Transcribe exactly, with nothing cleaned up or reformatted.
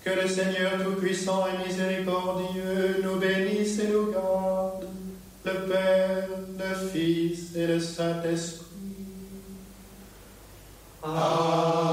Que le Seigneur Tout-Puissant et Miséricordieux nous bénisse et nous garde, le Père, le Fils et le Saint-Esprit. Amen.